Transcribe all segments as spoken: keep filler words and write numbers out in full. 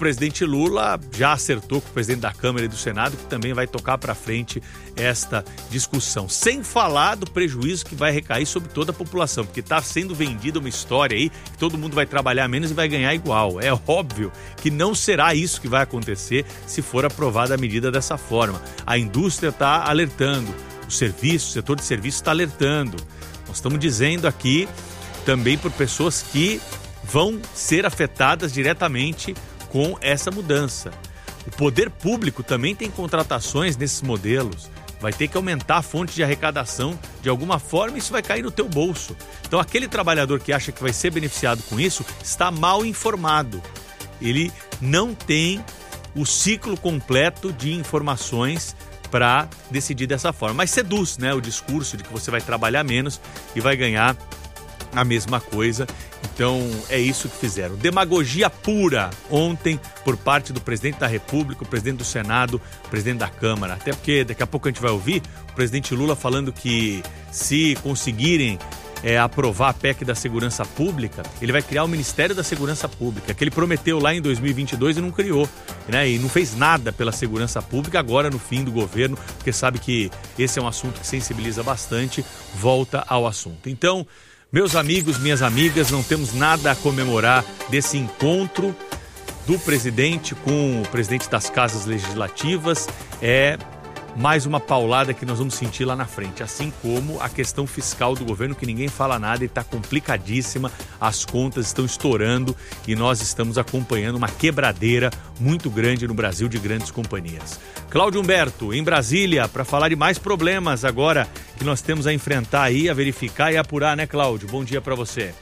presidente Lula já acertou com o presidente da Câmara e do Senado que também vai tocar para frente esta discussão. Sem falar do prejuízo que vai recair sobre toda a população, porque está sendo vendida uma história aí que todo mundo vai trabalhar menos e vai ganhar igual. É óbvio que não será isso que vai acontecer se for aprovada a medida dessa forma. A indústria está alertando, o serviço, o setor de serviço está alertando. Nós estamos dizendo aqui também por pessoas que vão ser afetadas diretamente com essa mudança. O poder público também tem contratações nesses modelos. Vai ter que aumentar a fonte de arrecadação de alguma forma e isso vai cair no teu bolso. Então aquele trabalhador que acha que vai ser beneficiado com isso está mal informado. Ele não tem o ciclo completo de informações para decidir dessa forma. Mas seduz, né, o discurso de que você vai trabalhar menos e vai ganhar a mesma coisa. Então é isso que fizeram. Demagogia pura ontem por parte do presidente da República, o presidente do Senado, o presidente da Câmara. Até porque daqui a pouco a gente vai ouvir o presidente Lula falando que se conseguirem é, aprovar a P E C da Segurança Pública, ele vai criar o Ministério da Segurança Pública, que ele prometeu lá em dois mil e vinte e dois e não criou, né? E não fez nada pela segurança pública agora no fim do governo, porque sabe que esse é um assunto que sensibiliza bastante, volta ao assunto. Então, meus amigos, minhas amigas, não temos nada a comemorar desse encontro do presidente com o presidente das casas legislativas. É mais uma paulada que nós vamos sentir lá na frente, assim como a questão fiscal do governo, que ninguém fala nada e está complicadíssima, as contas estão estourando e nós estamos acompanhando uma quebradeira muito grande no Brasil de grandes companhias. Cláudio Humberto, em Brasília, para falar de mais problemas agora que nós temos a enfrentar aí, a verificar e a apurar, né, Cláudio? Bom dia para você.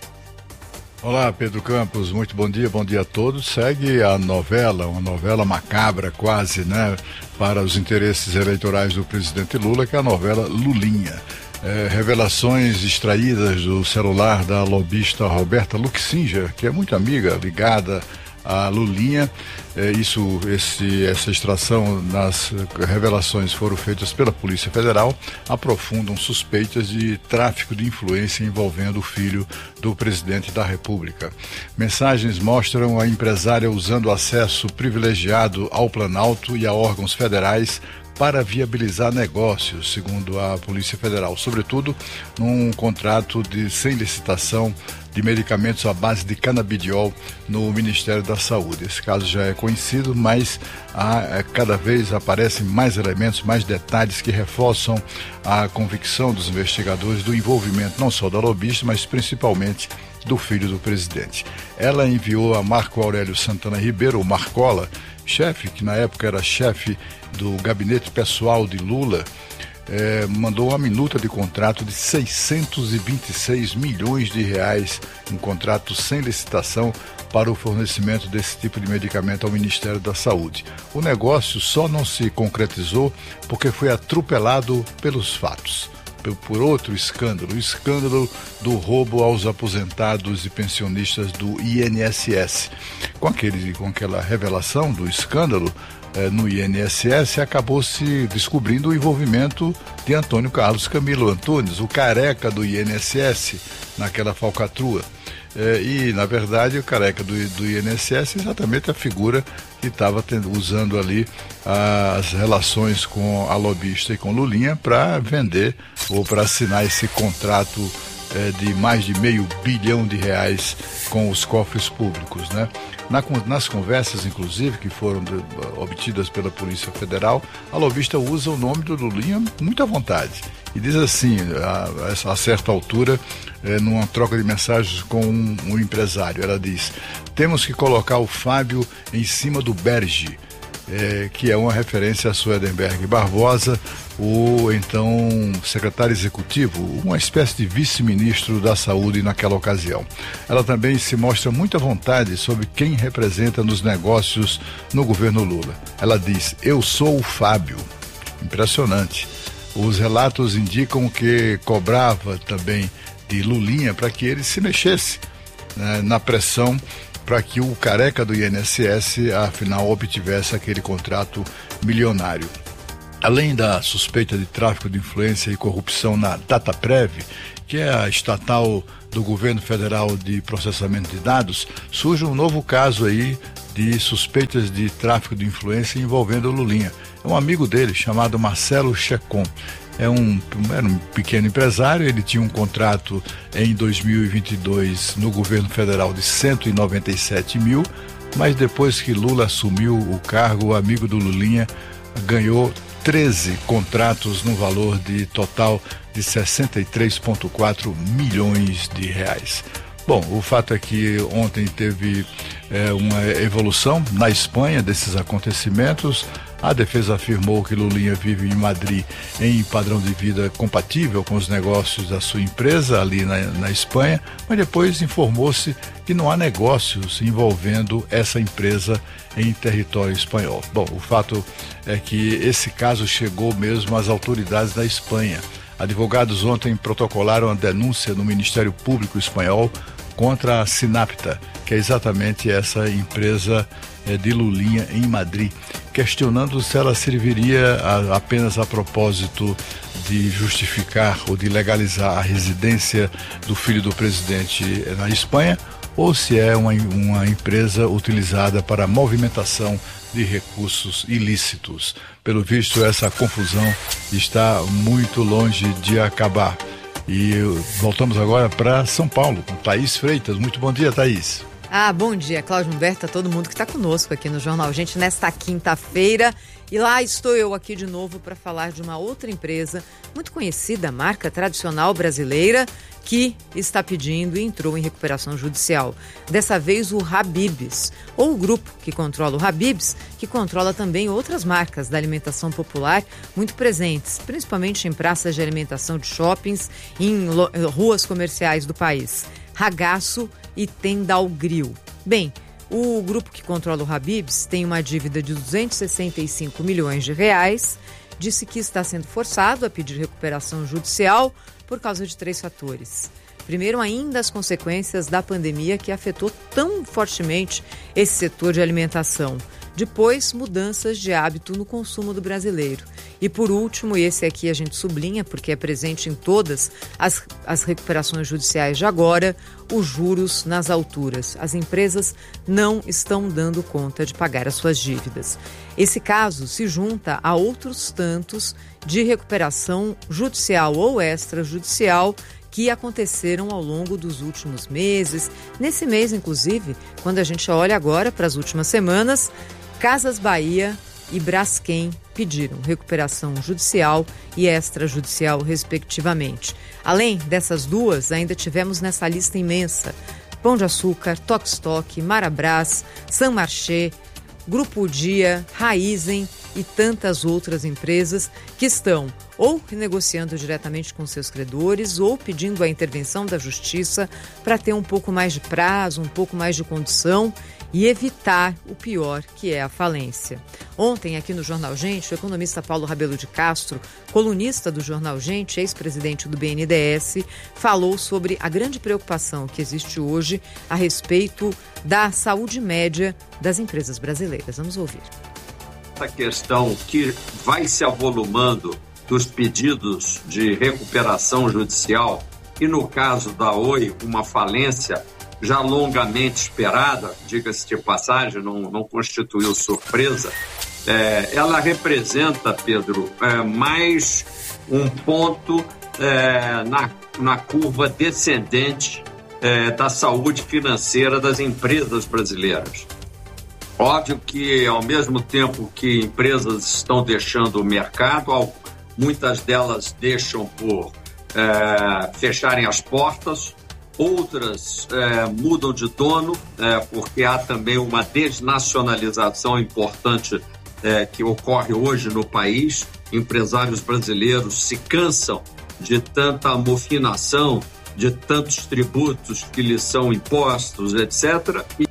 Olá, Pedro Campos, muito bom dia, bom dia a todos. Segue a novela, uma novela macabra quase, né, para os interesses eleitorais do presidente Lula, que é a novela Lulinha. É, revelações extraídas do celular da lobista Roberta Luxinger, que é muito amiga, ligada a Lulinha. É, isso, esse, essa extração nas revelações foram feitas pela Polícia Federal, aprofundam suspeitas de tráfico de influência envolvendo o filho do presidente da República. Mensagens mostram a empresária usando acesso privilegiado ao Planalto e a órgãos federais para viabilizar negócios, segundo a Polícia Federal, sobretudo num contrato de sem licitação de medicamentos à base de canabidiol no Ministério da Saúde. Esse caso já é conhecido, mas há, cada vez aparecem mais elementos, mais detalhes que reforçam a convicção dos investigadores do envolvimento não só da lobista, mas principalmente do filho do presidente. Ela enviou a Marco Aurélio Santana Ribeiro, o Marcola, chefe, que na época era chefe do gabinete pessoal de Lula, eh, mandou uma minuta de contrato de seiscentos e vinte e seis milhões de reais, um contrato sem licitação para o fornecimento desse tipo de medicamento ao Ministério da Saúde. O negócio só não se concretizou porque foi atropelado pelos fatos, por outro escândalo, o escândalo do roubo aos aposentados e pensionistas do I N S S. Com, aquele, com aquela revelação do escândalo eh, no I N S S, acabou se descobrindo o envolvimento de Antônio Carlos Camilo Antunes, o careca do I N S S, naquela falcatrua. É, e, na verdade, o careca do, do I N S S é exatamente a figura que estava usando ali as relações com a lobista e com Lulinha para vender ou para assinar esse contrato é, de mais de meio bilhão de reais com os cofres públicos, né? Na, nas conversas, inclusive, que foram de, obtidas pela Polícia Federal, a lobista usa o nome do Lulinha muito à vontade. E diz assim, a, a certa altura, é, numa troca de mensagens com um, um empresário, ela diz: temos que colocar o Fábio em cima do Berge, é, que é uma referência a Swedenberg Barbosa, o então secretário executivo, uma espécie de vice-ministro da saúde naquela ocasião. Ela também se mostra muito à vontade sobre quem representa nos negócios no governo Lula. Ela diz: eu sou o Fábio. Impressionante. Os relatos indicam que cobrava também de Lulinha para que ele se mexesse, né, na pressão para que o careca do I N S S, afinal, obtivesse aquele contrato milionário. Além da suspeita de tráfico de influência e corrupção na Dataprev, que é a estatal do governo federal de processamento de dados, surge um novo caso aí de suspeitas de tráfico de influência envolvendo o Lulinha. É um amigo dele chamado Marcelo Checon. É um, era um pequeno empresário, ele tinha um contrato em dois mil e vinte e dois no governo federal de cento e noventa e sete mil, mas depois que Lula assumiu o cargo, o amigo do Lulinha ganhou treze contratos no valor de total de sessenta e três vírgula quatro milhões de reais. Bom, o fato é que ontem teve é, uma evolução na Espanha desses acontecimentos. A defesa afirmou que Lulinha vive em Madrid em padrão de vida compatível com os negócios da sua empresa ali na, na Espanha, mas depois informou-se que não há negócios envolvendo essa empresa em território espanhol. Bom, o fato é que esse caso chegou mesmo às autoridades da Espanha. Advogados ontem protocolaram a denúncia no Ministério Público Espanhol contra a Sinapta, que é exatamente essa empresa é, de Lulinha em Madrid, questionando se ela serviria a, apenas a propósito de justificar ou de legalizar a residência do filho do presidente na Espanha, ou se é uma, uma empresa utilizada para a movimentação de recursos ilícitos. Pelo visto, essa confusão está muito longe de acabar. E voltamos agora para São Paulo, com Thaís Freitas. Muito bom dia, Thaís. Ah, bom dia, Cláudio Humberto, a todo mundo que está conosco aqui no Jornal Gente nesta quinta-feira. E lá estou eu aqui de novo para falar de uma outra empresa muito conhecida, marca tradicional brasileira, que está pedindo e entrou em recuperação judicial. Dessa vez o Habib's, ou o grupo que controla o Habib's, que controla também outras marcas da alimentação popular muito presentes, principalmente em praças de alimentação de shoppings e em lo- ruas comerciais do país. Ragaço e Tendal Grill. Bem, o grupo que controla o Habib's tem uma dívida de duzentos e sessenta e cinco milhões de reais, disse que está sendo forçado a pedir recuperação judicial por causa de três fatores. Primeiro, ainda as consequências da pandemia que afetou tão fortemente esse setor de alimentação. Depois, mudanças de hábito no consumo do brasileiro. E por último, e esse aqui a gente sublinha porque é presente em todas as, as recuperações judiciais de agora, os juros nas alturas. As empresas não estão dando conta de pagar as suas dívidas. Esse caso se junta a outros tantos de recuperação judicial ou extrajudicial que aconteceram ao longo dos últimos meses. Nesse mês, inclusive, quando a gente olha agora para as últimas semanas, Casas Bahia e Braskem pediram recuperação judicial e extrajudicial, respectivamente. Além dessas duas, ainda tivemos nessa lista imensa Pão de Açúcar, Tokstok, Marabras, San Marché, Grupo Dia, Raizen e tantas outras empresas que estão ou negociando diretamente com seus credores ou pedindo a intervenção da justiça para ter um pouco mais de prazo, um pouco mais de condição e evitar o pior, que é a falência. Ontem, aqui no Jornal Gente, o economista Paulo Rabelo de Castro, colunista do Jornal Gente, ex-presidente do B N D E S, falou sobre a grande preocupação que existe hoje a respeito da saúde média das empresas brasileiras. Vamos ouvir. A questão que vai se avolumando dos pedidos de recuperação judicial e, no caso da Oi, uma falência já longamente esperada, diga-se de passagem, não, não constituiu surpresa, é, ela representa, Pedro, é, mais um ponto é, na, na curva descendente é, da saúde financeira das empresas brasileiras. Óbvio que, ao mesmo tempo que empresas estão deixando o mercado, muitas delas deixam por é, fecharem as portas, outras é, mudam de dono, é, porque há também uma desnacionalização importante é, que ocorre hoje no país. Empresários brasileiros se cansam de tanta amofinação, de tantos tributos que lhes são impostos, etcétera. E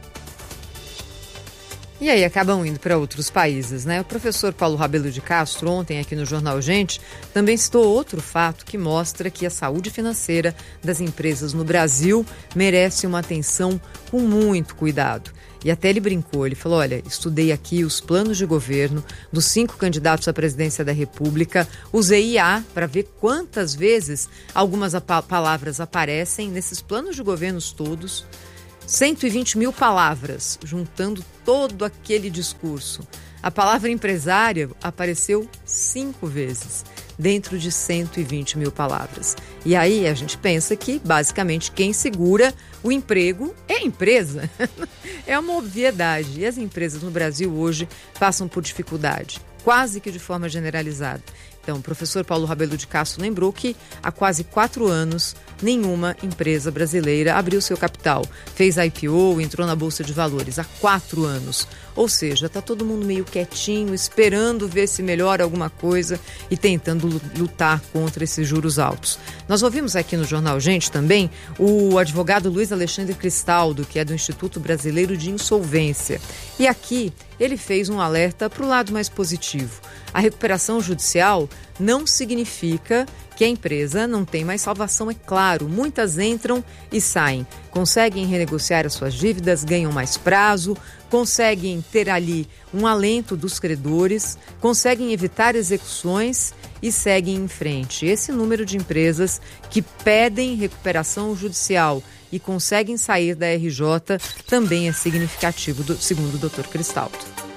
E aí acabam indo para outros países, né? O professor Paulo Rabelo de Castro, ontem aqui no Jornal Gente, também citou outro fato que mostra que a saúde financeira das empresas no Brasil merece uma atenção com muito cuidado. E até ele brincou, ele falou, olha, estudei aqui os planos de governo dos cinco candidatos à presidência da República, usei I A para ver quantas vezes algumas palavras aparecem nesses planos de governos todos. cento e vinte mil palavras, juntando todo aquele discurso. A palavra empresária apareceu cinco vezes, dentro de cento e vinte mil palavras. E aí a gente pensa que, basicamente, quem segura o emprego é a empresa. É uma obviedade. E as empresas no Brasil hoje passam por dificuldade, quase que de forma generalizada. Então, o professor Paulo Rabelo de Castro lembrou que há quase quatro anos nenhuma empresa brasileira abriu seu capital, fez I P O, entrou na Bolsa de Valores há quatro anos. Ou seja, está todo mundo meio quietinho, esperando ver se melhora alguma coisa e tentando lutar contra esses juros altos. Nós ouvimos aqui no Jornal Gente também o advogado Luiz Alexandre Cristaldo, que é do Instituto Brasileiro de Insolvência. E aqui ele fez um alerta para o lado mais positivo. A recuperação judicial não significa que a empresa não tem mais salvação, é claro. Muitas entram e saem, conseguem renegociar as suas dívidas, ganham mais prazo, conseguem ter ali um alento dos credores, conseguem evitar execuções e seguem em frente. Esse número de empresas que pedem recuperação judicial e conseguem sair da R J também é significativo, segundo o doutor Cristaldo.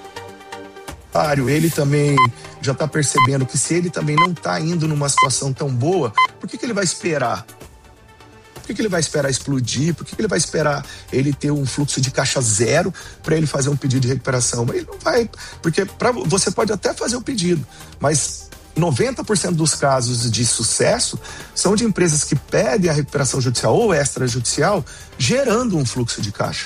Ele também já está percebendo que se ele também não está indo numa situação tão boa, por que, que ele vai esperar? Por que, que ele vai esperar explodir? Por que, que ele vai esperar ele ter um fluxo de caixa zero para ele fazer um pedido de recuperação? Ele não vai, porque pra, você pode até fazer o pedido, mas noventa por cento dos casos de sucesso são de empresas que pedem a recuperação judicial ou extrajudicial, gerando um fluxo de caixa.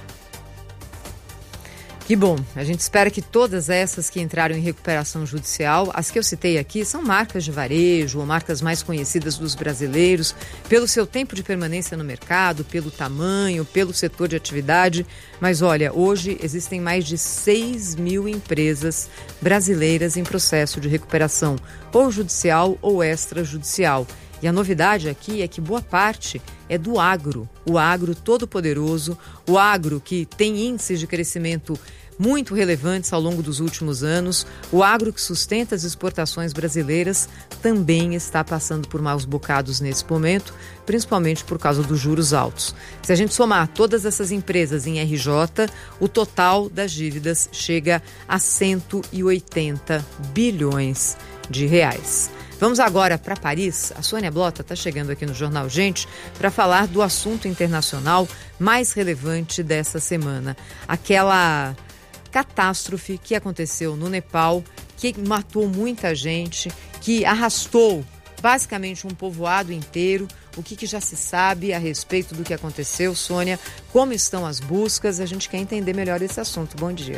Que bom, a gente espera que todas essas que entraram em recuperação judicial, as que eu citei aqui, são marcas de varejo ou marcas mais conhecidas dos brasileiros, pelo seu tempo de permanência no mercado, pelo tamanho, pelo setor de atividade. Mas olha, hoje existem mais de seis mil empresas brasileiras em processo de recuperação, ou judicial ou extrajudicial. E a novidade aqui é que boa parte é do agro, o agro todo poderoso, o agro que tem índices de crescimento muito relevantes ao longo dos últimos anos, o agro que sustenta as exportações brasileiras também está passando por maus bocados nesse momento, principalmente por causa dos juros altos. Se a gente somar todas essas empresas em R J, o total das dívidas chega a cento e oitenta bilhões de reais. Vamos agora para Paris. A Sônia Blota está chegando aqui no Jornal Gente para falar do assunto internacional mais relevante dessa semana. Aquela catástrofe que aconteceu no Nepal, que matou muita gente, que arrastou basicamente um povoado inteiro. O que, que já se sabe a respeito do que aconteceu, Sônia? Como estão as buscas? A gente quer entender melhor esse assunto. Bom dia.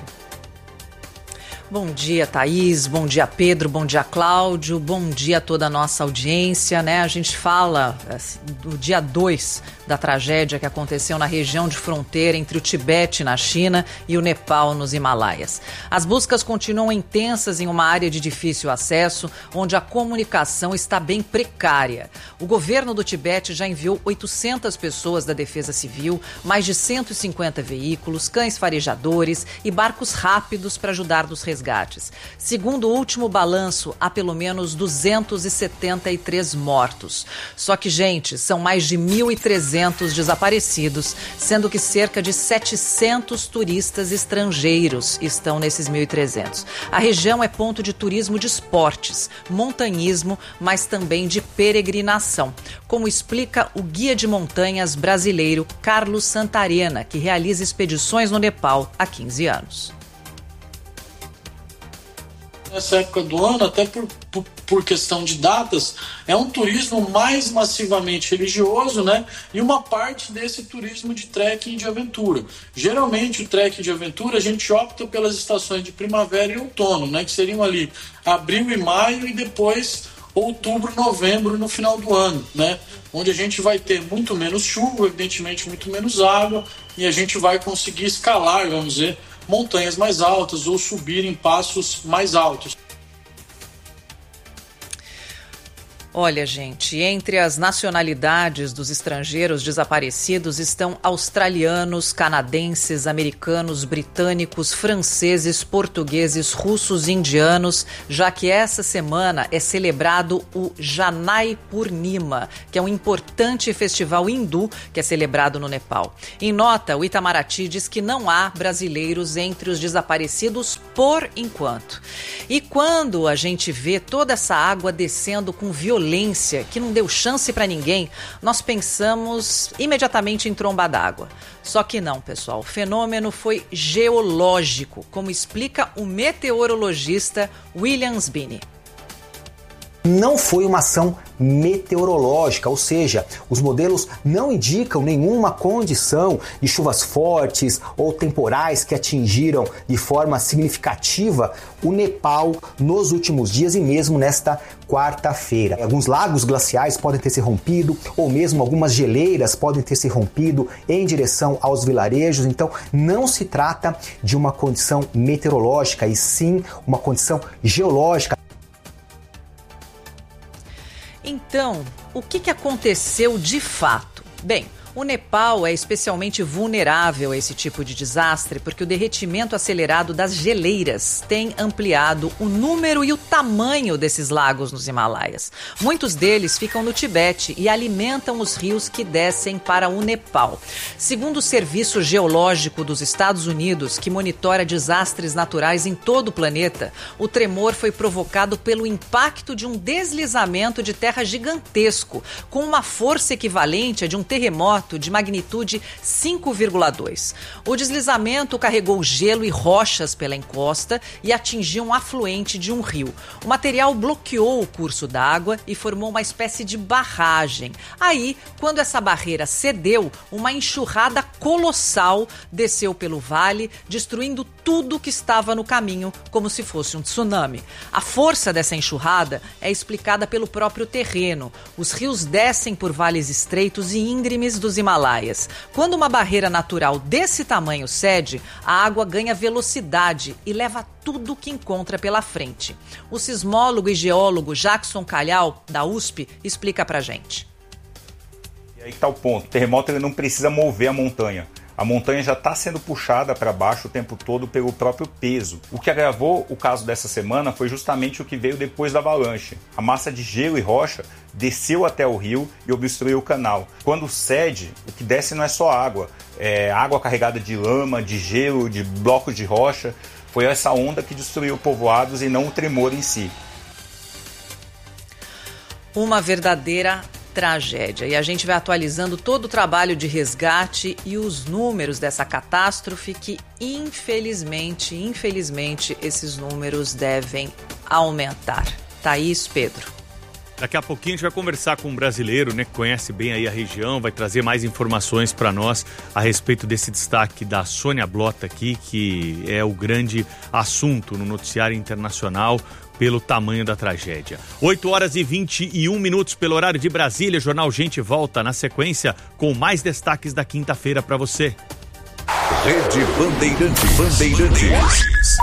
Bom dia, Thaís, bom dia, Pedro, bom dia, Cláudio, bom dia a toda a nossa audiência, né? A gente fala assim, do dia dois da tragédia que aconteceu na região de fronteira entre o Tibete, na China, e o Nepal, nos Himalaias. As buscas continuam intensas em uma área de difícil acesso, onde a comunicação está bem precária. O governo do Tibete já enviou oitocentas pessoas da Defesa Civil, mais de cento e cinquenta veículos, cães farejadores e barcos rápidos para ajudar nos resgates. Segundo o último balanço, há pelo menos duzentos e setenta e três mortos. Só que, gente, são mais de mil e trezentos desaparecidos, sendo que cerca de setecentos turistas estrangeiros estão nesses mil e trezentos. A região é ponto de turismo de esportes, montanhismo, mas também de peregrinação, como explica o guia de montanhas brasileiro Carlos Santarena, que realiza expedições no Nepal há quinze anos. Nessa época do ano, até por, por, por questão de datas, é um turismo mais massivamente religioso, né? E uma parte desse turismo de trekking e de aventura. Geralmente o trekking de aventura a gente opta pelas estações de primavera e outono, né? Que seriam ali abril e maio e depois outubro, novembro no final do ano, né? Onde a gente vai ter muito menos chuva, evidentemente muito menos água, e a gente vai conseguir escalar, vamos dizer, montanhas mais altas ou subir em passos mais altos. Olha, gente, entre as nacionalidades dos estrangeiros desaparecidos estão australianos, canadenses, americanos, britânicos, franceses, portugueses, russos e indianos, já que essa semana é celebrado o Janai Purnima, que é um importante festival hindu que é celebrado no Nepal. Em nota, o Itamaraty diz que não há brasileiros entre os desaparecidos por enquanto. E quando a gente vê toda essa água descendo com violência, que não deu chance para ninguém, nós pensamos imediatamente em tromba d'água. Só que não, pessoal. O fenômeno foi geológico, como explica o meteorologista William Sbini. Não foi uma ação meteorológica, ou seja, os modelos não indicam nenhuma condição de chuvas fortes ou temporais que atingiram de forma significativa o Nepal nos últimos dias e mesmo nesta quarta-feira. Alguns lagos glaciais podem ter se rompido ou mesmo algumas geleiras podem ter se rompido em direção aos vilarejos, então não se trata de uma condição meteorológica e sim uma condição geológica. Então, o que que aconteceu de fato? Bem, o Nepal é especialmente vulnerável a esse tipo de desastre porque o derretimento acelerado das geleiras tem ampliado o número e o tamanho desses lagos nos Himalaias. Muitos deles ficam no Tibete e alimentam os rios que descem para o Nepal. Segundo o Serviço Geológico dos Estados Unidos, que monitora desastres naturais em todo o planeta, o tremor foi provocado pelo impacto de um deslizamento de terra gigantesco, com uma força equivalente a de um terremoto de magnitude cinco vírgula dois. O deslizamento carregou gelo e rochas pela encosta e atingiu um afluente de um rio. O material bloqueou o curso d'água e formou uma espécie de barragem. Aí, quando essa barreira cedeu, uma enxurrada colossal desceu pelo vale, destruindo tudo que estava no caminho, como se fosse um tsunami. A força dessa enxurrada é explicada pelo próprio terreno. Os rios descem por vales estreitos e íngremes dos Himalaias. Quando uma barreira natural desse tamanho cede, a água ganha velocidade e leva tudo que encontra pela frente. O sismólogo e geólogo Jackson Calhau, da U S P, explica pra gente. E aí está o ponto. O terremoto ele não precisa mover a montanha. A montanha já está sendo puxada para baixo o tempo todo pelo próprio peso. O que agravou o caso dessa semana foi justamente o que veio depois da avalanche. A massa de gelo e rocha desceu até o rio e obstruiu o canal. Quando cede, o que desce não é só água, é água carregada de lama, de gelo, de blocos de rocha. Foi essa onda que destruiu povoados e não o tremor em si. Uma verdadeira tragédia. E a gente vai atualizando todo o trabalho de resgate e os números dessa catástrofe que, infelizmente, infelizmente, esses números devem aumentar. Thaís, Pedro. Daqui a pouquinho a gente vai conversar com um brasileiro, né, que conhece bem aí a região, vai trazer mais informações para nós a respeito desse destaque da Sônia Blota aqui, que é o grande assunto no noticiário internacional pelo tamanho da tragédia. oito horas e vinte e um minutos pelo horário de Brasília. Jornal Gente volta na sequência com mais destaques da quinta-feira para você. Rede Bandeirantes. Bandeirantes.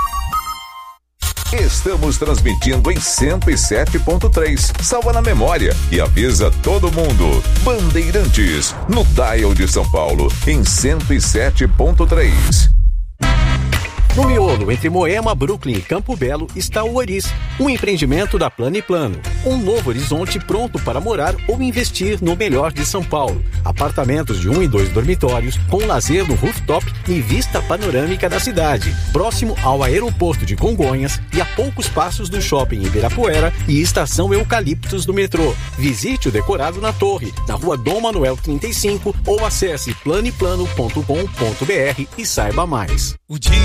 Estamos transmitindo em cento e sete ponto três. Salva na memória e avisa todo mundo. Bandeirantes, no dial de São Paulo, em cento e sete ponto três. No miolo, entre Moema, Brooklyn e Campo Belo, está o Oris, um empreendimento da Plano e Plano. Um novo horizonte pronto para morar ou investir no melhor de São Paulo. Apartamentos de um e dois dormitórios, com lazer no rooftop e vista panorâmica da cidade. Próximo ao aeroporto de Congonhas e a poucos passos do shopping Ibirapuera e estação Eucaliptos do metrô. Visite o decorado na Torre, na rua Dom Manuel trinta e cinco ou acesse plano e plano ponto com ponto br e saiba mais.